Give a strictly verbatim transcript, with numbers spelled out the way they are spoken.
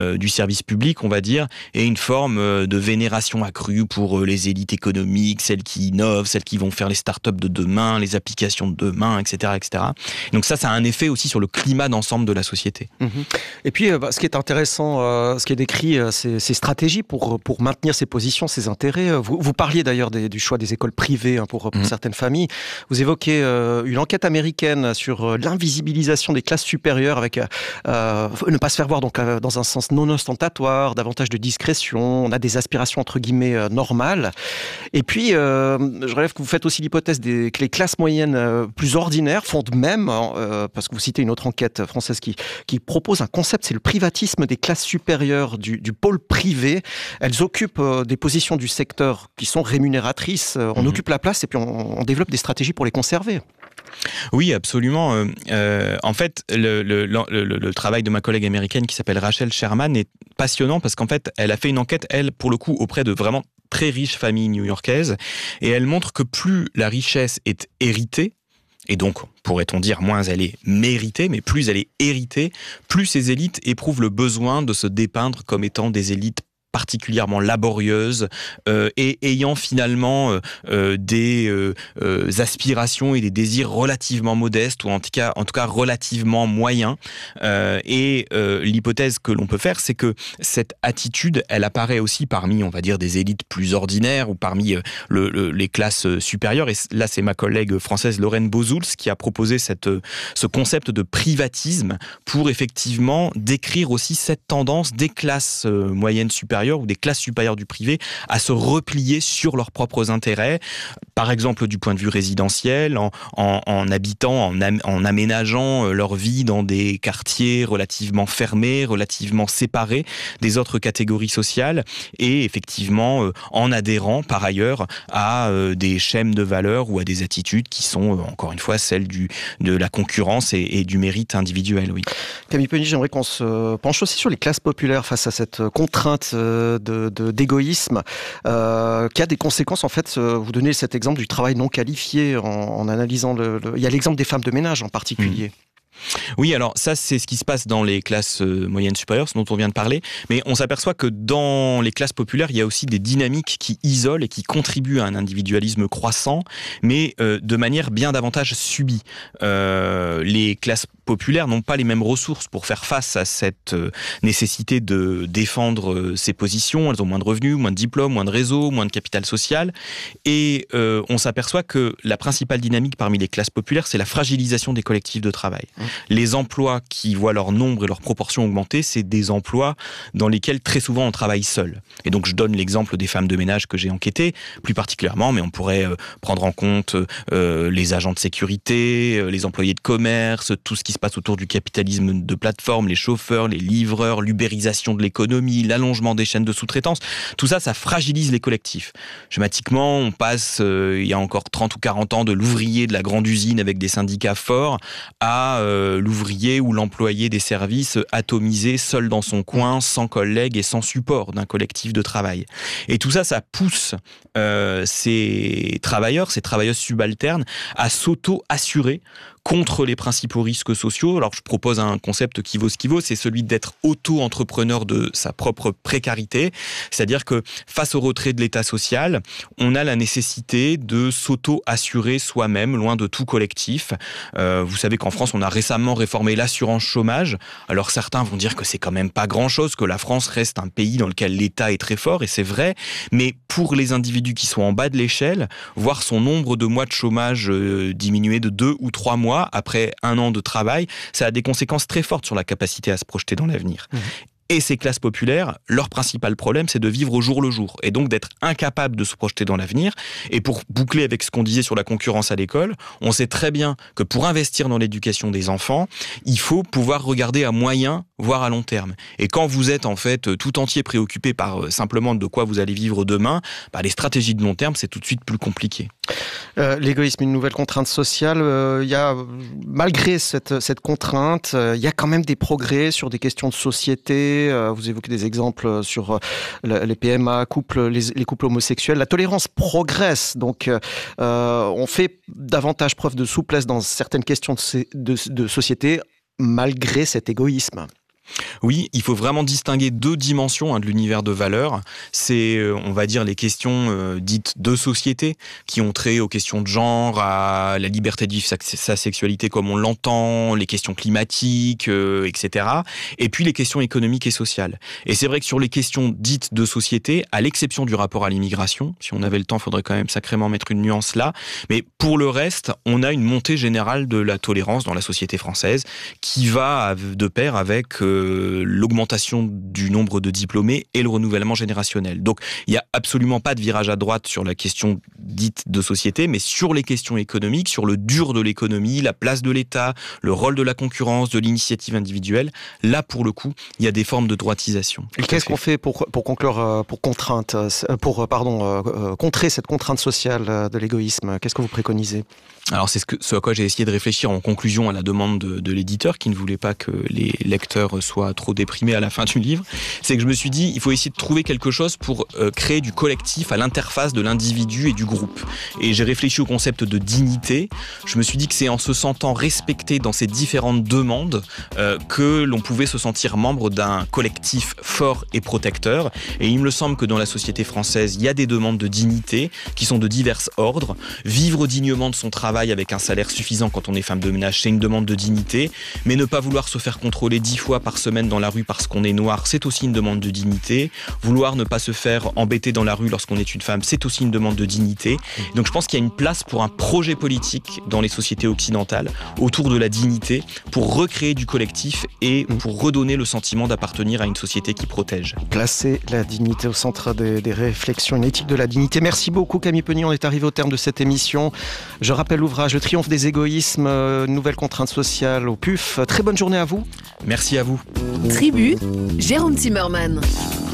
euh, du service public, on va dire, et une forme euh, de vénération accrue pour euh, les élites économiques, celles qui innovent, celles qui vont faire les startups de demain, les applications de demain, et cetera, et cetera. Donc ça, ça a un effet aussi sur le climat d'ensemble de la société. Mmh. Et puis, euh, bah, ce qui est intéressant, euh, ce qui est décrit, euh, c'est ces stratégies pour, pour maintenir ses positions, ses intérêts. Vous, vous parliez d'ailleurs des, du choix des écoles privées hein, pour, pour mmh. certaines familles. Vous évoquez euh, une enquête américaine sur euh, l'invisibilisation des classes supérieures avec euh, ne pas se faire voir donc, euh, dans un sens non ostentatoire, davantage de discrétion. On a des aspirations entre guillemets euh, normales. Et puis, euh, je relève que vous faites aussi l'hypothèse des, que les classes moyennes euh, plus ordinaires font de même, hein, euh, parce que vous citez une autre enquête française qui, qui propose un concept, c'est le privatisme des classes supérieures du, du pôle privé. Elles occupent euh, des positions du secteur qui sont rémunératrices. Euh, on mmh. occupe la place et puis on, on développe des stratégies pour les conserver. Oui, absolument. Euh, euh, en fait, le, le, le, le, le travail de ma collègue américaine qui s'appelle Rachel Sherman est passionnant parce qu'en fait, elle a fait une enquête, elle, pour le coup, auprès de vraiment très riches familles new-yorkaises, et elle montre que plus la richesse est héritée, et donc, pourrait-on dire, moins elle est méritée, mais plus elle est héritée, plus ces élites éprouvent le besoin de se dépeindre comme étant des élites particulièrement laborieuses euh, et ayant finalement euh, des euh, euh, aspirations et des désirs relativement modestes ou en tout cas, en tout cas relativement moyens. Euh, et euh, l'hypothèse que l'on peut faire, c'est que cette attitude, elle apparaît aussi parmi, on va dire, des élites plus ordinaires ou parmi euh, le, le, les classes supérieures. Et là, c'est ma collègue française Lorraine Bozouls qui a proposé cette, ce concept de privatisme pour effectivement décrire aussi cette tendance des classes euh, moyennes supérieures ou des classes supérieures du privé à se replier sur leurs propres intérêts, par exemple du point de vue résidentiel, en, en, en habitant, en, am, en aménageant leur vie dans des quartiers relativement fermés, relativement séparés des autres catégories sociales, et effectivement euh, en adhérant par ailleurs à euh, des schèmes de valeurs ou à des attitudes qui sont, euh, encore une fois, celles du, de la concurrence et, et du mérite individuel. Oui. Camille Penny, j'aimerais qu'on se penche aussi sur les classes populaires face à cette contrainte De, de, d'égoïsme, euh, qui a des conséquences. En fait, euh, vous donnez cet exemple du travail non qualifié en, en analysant le, le... Il y a l'exemple des femmes de ménage en particulier. Mmh. Oui, alors ça, c'est ce qui se passe dans les classes euh, moyennes supérieures, ce dont on vient de parler. Mais on s'aperçoit que dans les classes populaires, il y a aussi des dynamiques qui isolent et qui contribuent à un individualisme croissant, mais euh, de manière bien davantage subie. Euh, les classes populaires n'ont pas les mêmes ressources pour faire face à cette euh, nécessité de défendre euh, ses positions. Elles ont moins de revenus, moins de diplômes, moins de réseaux, moins de capital social. Et euh, on s'aperçoit que la principale dynamique parmi les classes populaires, c'est la fragilisation des collectifs de travail. Mmh. Les emplois qui voient leur nombre et leur proportion augmenter, c'est des emplois dans lesquels très souvent on travaille seul. Et donc je donne l'exemple des femmes de ménage que j'ai enquêtées, plus particulièrement, mais on pourrait euh, prendre en compte euh, les agents de sécurité, euh, les employés de commerce, tout ce qui se passe autour du capitalisme de plateforme, les chauffeurs, les livreurs, l'ubérisation de l'économie, l'allongement des chaînes de sous-traitance. Tout ça, ça fragilise les collectifs. Schématiquement, on passe, euh, il y a encore trente ou quarante ans, de l'ouvrier de la grande usine avec des syndicats forts à euh, l'ouvrier ou l'employé des services atomisé, seul dans son coin, sans collègues et sans support d'un collectif de travail. Et tout ça, ça pousse euh, ces travailleurs, ces travailleuses subalternes à s'auto-assurer contre les principaux risques sociaux. Alors je propose un concept qui vaut ce qui vaut, c'est celui d'être auto-entrepreneur de sa propre précarité, c'est-à-dire que face au retrait de l'État social, on a la nécessité de s'auto-assurer soi-même, loin de tout collectif. Euh, vous savez qu'en France, on a récemment réformé l'assurance chômage. Alors certains vont dire que c'est quand même pas grand-chose, que la France reste un pays dans lequel l'État est très fort, et c'est vrai, mais pour les individus qui sont en bas de l'échelle, voir son nombre de mois de chômage euh, diminuer de deux ou trois mois après un an de travail, ça a des conséquences très fortes sur la capacité à se projeter dans l'avenir. Mmh. Et ces classes populaires, leur principal problème, c'est de vivre au jour le jour, et donc d'être incapable de se projeter dans l'avenir. Et pour boucler avec ce qu'on disait sur la concurrence à l'école, on sait très bien que pour investir dans l'éducation des enfants, il faut pouvoir regarder à moyen, voire à long terme. Et quand vous êtes en fait tout entier préoccupé par simplement de quoi vous allez vivre demain, bah, les stratégies de long terme, c'est tout de suite plus compliqué. Euh, l'égoïsme, une nouvelle contrainte sociale. Il euh, y a, malgré cette, cette contrainte, il euh, y a quand même des progrès sur des questions de société. Euh, vous évoquez des exemples sur euh, les P M A, couples, les, les couples homosexuels. La tolérance progresse. Donc, euh, on fait davantage preuve de souplesse dans certaines questions de, de, de société, malgré cet égoïsme. Oui, il faut vraiment distinguer deux dimensions hein, de l'univers de valeurs. C'est, euh, on va dire, les questions euh, dites de société, qui ont trait aux questions de genre, à la liberté de vivre sa, sa sexualité comme on l'entend, les questions climatiques, euh, et cetera. Et puis les questions économiques et sociales. Et c'est vrai que sur les questions dites de société, à l'exception du rapport à l'immigration, si on avait le temps, il faudrait quand même sacrément mettre une nuance là, mais pour le reste, on a une montée générale de la tolérance dans la société française qui va de pair avec euh, l'augmentation du nombre de diplômés et le renouvellement générationnel. Donc, il n'y a absolument pas de virage à droite sur la question dite de société, mais sur les questions économiques, sur le dur de l'économie, la place de l'État, le rôle de la concurrence, de l'initiative individuelle, là, pour le coup, il y a des formes de droitisation. Et qu'est-ce qu'on fait pour, pour conclure, pour contrainte, pour, pardon, contrer cette contrainte sociale de l'égoïsme? Qu'est-ce que vous préconisez? Alors c'est ce, que, ce à quoi j'ai essayé de réfléchir en conclusion à la demande de, de l'éditeur qui ne voulait pas que les lecteurs soient trop déprimés à la fin du livre. C'est que je me suis dit, il faut essayer de trouver quelque chose pour euh, créer du collectif à l'interface de l'individu et du groupe. Et j'ai réfléchi au concept de dignité. Je me suis dit que c'est en se sentant respecté dans ces différentes demandes euh, que l'on pouvait se sentir membre d'un collectif fort et protecteur. Et il me semble que dans la société française, il y a des demandes de dignité qui sont de divers ordres. Vivre dignement de son travail avec un salaire suffisant quand on est femme de ménage, c'est une demande de dignité, mais ne pas vouloir se faire contrôler dix fois par semaine dans la rue parce qu'on est noir, c'est aussi une demande de dignité. Vouloir ne pas se faire embêter dans la rue lorsqu'on est une femme, c'est aussi une demande de dignité. Donc je pense qu'il y a une place pour un projet politique dans les sociétés occidentales autour de la dignité pour recréer du collectif et pour redonner le sentiment d'appartenir à une société qui protège. Placer la dignité au centre des, des réflexions, une éthique de la dignité. Merci beaucoup Camille Peugny, on est arrivé au terme de cette émission. Je rappelle l'ouvrage Le triomphe des égoïsmes, euh, nouvelles contraintes sociales au P U F. Très bonne journée à vous. Merci à vous. Tribu, Jérôme Timmerman.